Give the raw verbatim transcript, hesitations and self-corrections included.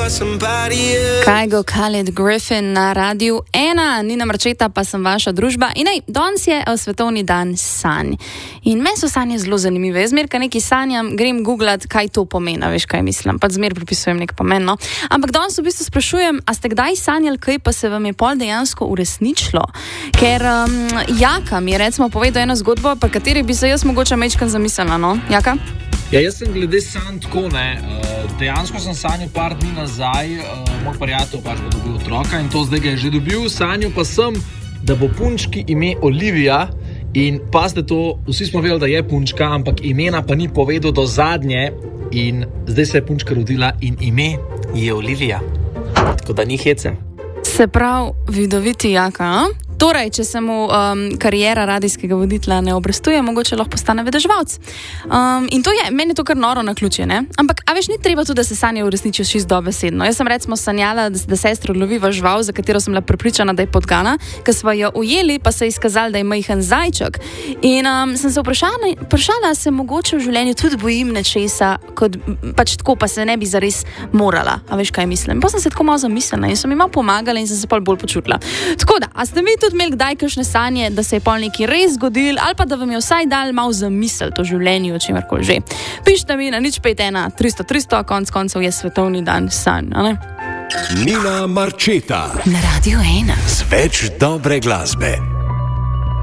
Kygo Khaled Griffin na Radiu ena, Nina Marčeta pa sem vaša družba. In ej, danes je svetovni dan sanj. In meni so sanje zelo zanimive. Jaz zmer, ko nekaj sanjam, grem googlat, kaj to pomeni, veš, kaj mislim. Pa zmer pripisujem nek pomen, no. Ampak danes v bistvu sprašujem, a ste kdaj sanjali kaj, pa se vam je pol dejansko uresničilo? Ker um, Jaka mi je recimo povedal eno zgodbo, pa kateri bi se jaz mogoče mečkam zamislila, no? Jaka? Ja, jaz sem glede sanj tako, ne. Dejansko sem sanjal par dni nazaj, moj prijatelj pač bo dobil otroka in to zdaj ga je že dobil. Sanjal pa sem, da bo punčki ime Olivija in pazite to, vsi smo vedeli, da je punčka, ampak imena pa ni povedal do zadnje in zdaj se je punčka rodila in ime je Olivija. Tako da ni hece. Se pravi, vidoviti Jaka, a? Torej, če se mu um, kariera radijskega voditelja ne obrestuje, mogoče lahko postane vedeževalc. Um, in to je, meni je to kar noro naključje, ne? Ampak, a veš, ni treba tudi, da se sanje uresničijo čisto dobesedno. Jaz sem recimo sanjala, da, da sestro loviva žival, za katero sem bila prepričana, da je podgana, ker smo jo ujeli, pa se je izkazalo, da je majhen zajček. In um, sem se vprašala, vprašala se mogoče v življenju tudi bojim nečesa, kot pač tako, pa se ne bi zares morala. A veš, kaj mislim? Pa sem se tako malo zamislila in so mi malo pomagala in sem se pol bolj počutila. Tako da, a ste mi imeli kdaj kakšne sanje, da se je pol nekaj res zgodil, ali pa da vam je vsaj dal malo zamisel to življenje, o čemerkoli že. Pišite mi na nič pet ena tristo tristo, konc koncev je svetovni dan sanj, a ne? Nina Marčeta na Radiu ena. Z več dobre glasbe.